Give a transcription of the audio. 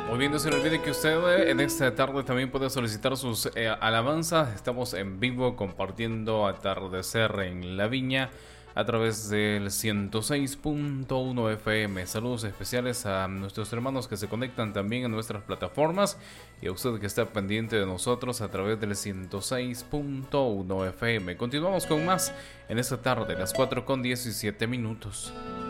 Muy bien, no se le olvide que usted en esta tarde también puede solicitar sus alabanzas. Estamos en vivo compartiendo Atardecer en la Viña a través del 106.1 FM. Saludos especiales a nuestros hermanos que se conectan también en nuestras plataformas y a usted que está pendiente de nosotros a través del 106.1 FM. Continuamos con más en esta tarde, las 4:17 minutos.